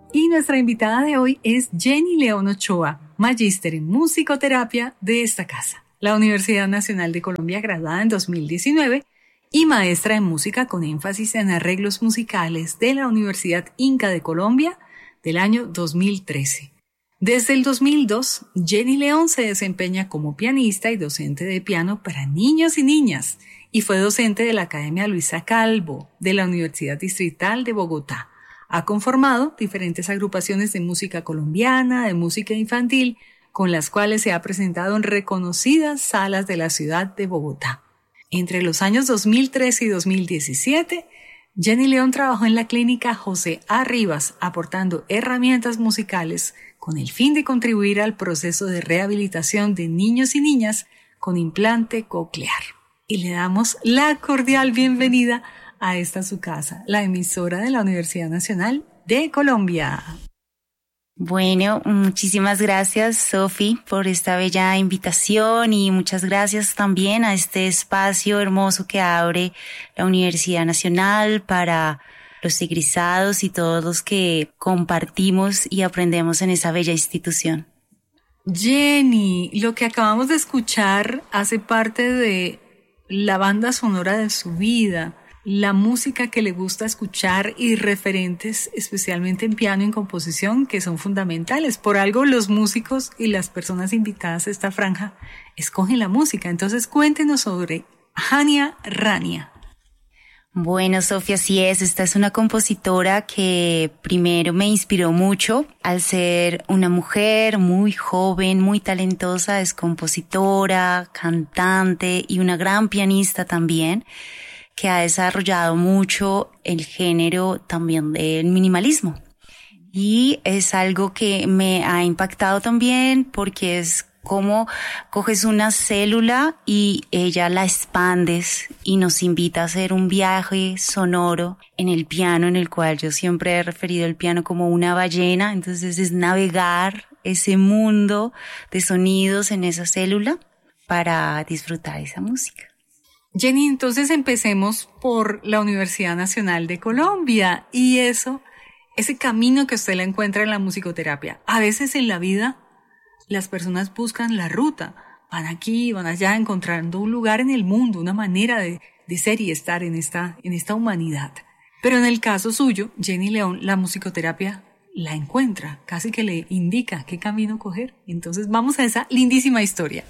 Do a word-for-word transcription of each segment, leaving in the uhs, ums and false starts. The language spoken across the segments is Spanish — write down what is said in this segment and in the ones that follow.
Y nuestra invitada de hoy es Jenny León Ochoa, magíster en musicoterapia de esta casa, la Universidad Nacional de Colombia, graduada en dos mil diecinueve, y maestra en música con énfasis en arreglos musicales de la Universidad Inca de Colombia del año dos mil trece. Desde el dos mil dos, Jenny León se desempeña como pianista y docente de piano para niños y niñas, y fue docente de la Academia Luisa Calvo de la Universidad Distrital de Bogotá. Ha conformado diferentes agrupaciones de música colombiana, de música infantil, con las cuales se ha presentado en reconocidas salas de la ciudad de Bogotá. Entre los años dos mil trece y dos mil diecisiete, Jenny León trabajó en la clínica José A. Rivas, aportando herramientas musicales con el fin de contribuir al proceso de rehabilitación de niños y niñas con implante coclear. Y le damos la cordial bienvenida a esta su casa, la emisora de la Universidad Nacional de Colombia. Bueno, muchísimas gracias, Sofi, por esta bella invitación y muchas gracias también a este espacio hermoso que abre la Universidad Nacional para los egresados y todos los que compartimos y aprendemos en esa bella institución. Jenny, lo que acabamos de escuchar hace parte de la banda sonora de su vida, la música que le gusta escuchar y referentes especialmente en piano y en composición que son fundamentales. Por algo los músicos y las personas invitadas a esta franja escogen la música. Entonces cuéntenos sobre Hania Rania. Bueno, Sofía, así es. Esta es una compositora que primero me inspiró mucho al ser una mujer muy joven, muy talentosa. Es compositora, cantante y una gran pianista también, que ha desarrollado mucho el género también del minimalismo. Y es algo que me ha impactado también porque es como coges una célula y ella la expandes y nos invita a hacer un viaje sonoro en el piano, en el cual yo siempre he referido el piano como una ballena. Entonces es navegar ese mundo de sonidos en esa célula para disfrutar esa música. Jenny, entonces empecemos por la Universidad Nacional de Colombia y eso, ese camino que usted le encuentra en la musicoterapia. A veces en la vida las personas buscan la ruta, van aquí, van allá, encontrando un lugar en el mundo, una manera de, de ser y estar en esta, en esta humanidad. Pero en el caso suyo, Jenny León, la musicoterapia la encuentra, casi que le indica qué camino coger. Entonces vamos a esa lindísima historia.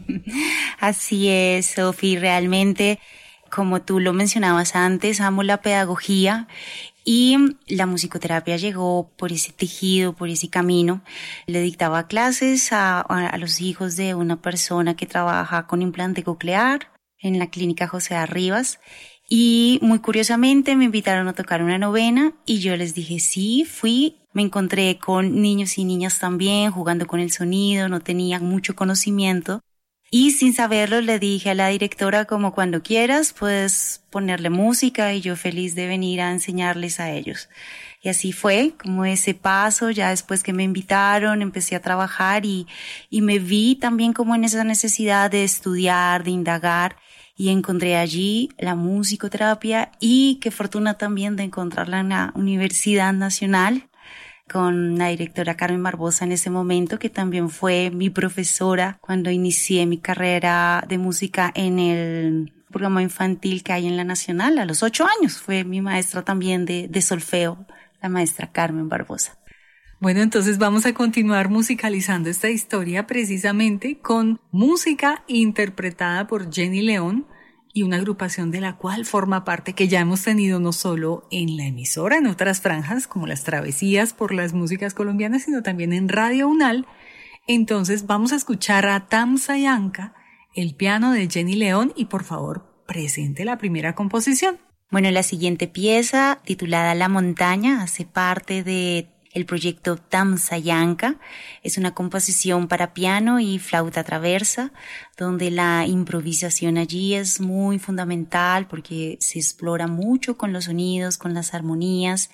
Así es, Sofi, realmente, como tú lo mencionabas antes, amo la pedagogía y la musicoterapia llegó por ese tejido, por ese camino. Le dictaba clases a, a los hijos de una persona que trabaja con implante coclear en la clínica José A. Rivas. Y muy curiosamente me invitaron a tocar una novena y yo les dije sí, fui. Me encontré con niños y niñas también jugando con el sonido, no tenían mucho conocimiento. Y sin saberlo le dije a la directora como cuando quieras puedes ponerle música y yo feliz de venir a enseñarles a ellos. Y así fue, como ese paso, ya después que me invitaron empecé a trabajar y, y me vi también como en esa necesidad de estudiar, de indagar. Y encontré allí la musicoterapia y qué fortuna también de encontrarla en la Universidad Nacional con la directora Carmen Barbosa en ese momento, que también fue mi profesora cuando inicié mi carrera de música en el programa infantil que hay en la Nacional. A los ocho años fue mi maestra también de, de solfeo, la maestra Carmen Barbosa. Bueno, entonces vamos a continuar musicalizando esta historia precisamente con música interpretada por Jenny León y una agrupación de la cual forma parte que ya hemos tenido no solo en la emisora, en otras franjas como las travesías por las músicas colombianas, sino también en Radio Unal. Entonces vamos a escuchar a Tam Sayanka, el piano de Jenny León y por favor presente la primera composición. Bueno, la siguiente pieza titulada La Montaña hace parte de el proyecto Tam Sayanka. Es una composición para piano y flauta traversa, donde la improvisación allí es muy fundamental porque se explora mucho con los sonidos, con las armonías.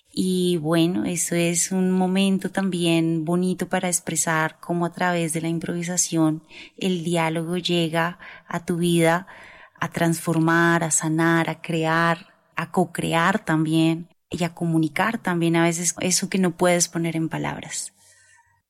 Y bueno, eso es un momento también bonito para expresar cómo a través de la improvisación el diálogo llega a tu vida a transformar, a sanar, a crear, a co-crear también y a comunicar también a veces eso que no puedes poner en palabras.